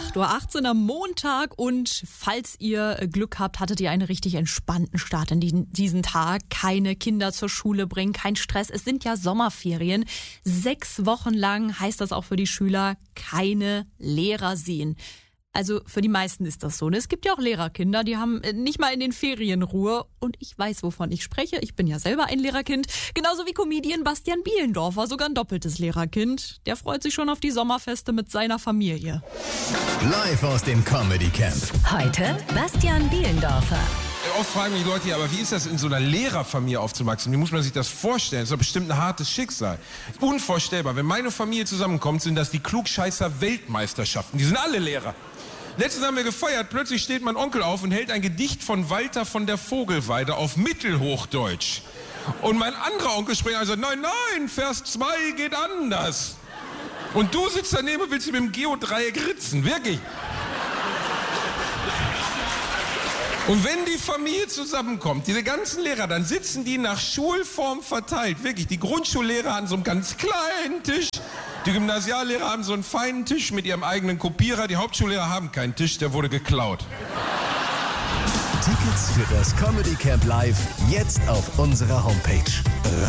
8:18 Uhr am Montag und falls ihr Glück habt, hattet ihr einen richtig entspannten Start in diesen Tag. Keine Kinder zur Schule bringen, kein Stress. Es sind ja Sommerferien. 6 Wochen lang heißt das auch für die Schüler, keine Lehrer sehen. Also für die meisten ist das so. Es gibt ja auch Lehrerkinder, die haben nicht mal in den Ferien Ruhe. Und ich weiß, wovon ich spreche. Ich bin ja selber ein Lehrerkind. Genauso wie Comedian Bastian Bielendorfer, sogar ein doppeltes Lehrerkind. Der freut sich schon auf die Sommerfeste mit seiner Familie. Live aus dem Comedy Camp. Heute Bastian Bielendorfer. Oft fragen mich die Leute, ja, aber wie ist das, in so einer Lehrerfamilie aufzuwachsen? Wie muss man sich das vorstellen? Das ist doch bestimmt ein hartes Schicksal. Unvorstellbar. Wenn meine Familie zusammenkommt, sind das die Klugscheißer-Weltmeisterschaften. Die sind alle Lehrer. Letztens haben wir gefeiert, plötzlich steht mein Onkel auf und hält ein Gedicht von Walter von der Vogelweide auf Mittelhochdeutsch. Und mein anderer Onkel spricht und sagt, nein, Vers 2 geht anders. Und du sitzt daneben und willst mit dem Geodreieck ritzen, wirklich. Und wenn die Familie zusammenkommt, diese ganzen Lehrer, dann sitzen die nach Schulform verteilt. Wirklich, die Grundschullehrer an so einem ganz kleinen Tisch. Die Gymnasiallehrer haben so einen feinen Tisch mit ihrem eigenen Kopierer. Die Hauptschullehrer haben keinen Tisch, der wurde geklaut. Tickets für das Comedy Camp Live jetzt auf unserer Homepage.